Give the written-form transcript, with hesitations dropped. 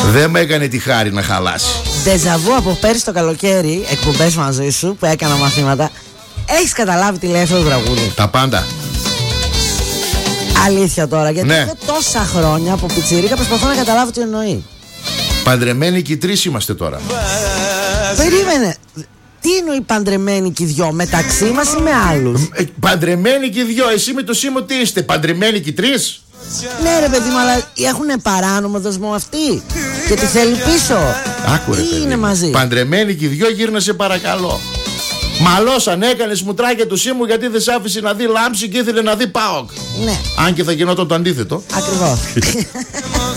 Δεν με έκανε τη χάρη να χαλάσει. Ντεζαβού από πέρσι το καλοκαίρι, εκπομπές μαζί σου που έκανα μαθήματα. Έχεις καταλάβει τι λέει αυτό το τραγούδι? Τα πάντα. Αλήθεια τώρα, γιατί ναι. έχω τόσα χρόνια από πιτσιρίκα προσπαθώ να καταλάβω τι εννοεί. Παντρεμένοι και οι τρεις είμαστε τώρα. Περίμενε. Τι εννοεί παντρεμένοι και οι δυο, μεταξύ μας ή με άλλους? Παντρεμένοι και οι δυο, εσύ με το Σίμω τι είστε, παντρεμένοι και οι τρεις? Ναι ρε παιδί μου, αλλά έχουν παράνομο δεσμό αυτοί και τη θέλει πίσω. Άκου ρε παιδί, είναι μαζί. Παντρεμένοι και οι δυο, γύρνα σε παρακαλώ. Μαλώσαν, έκανες μουτράκια του Σίμου γιατί δεν σ' άφησε να δει Λάμψη και ήθελε να δει ΠΑΟΚ. Ναι. Αν και θα γινόταν το αντίθετο. Ακριβώς.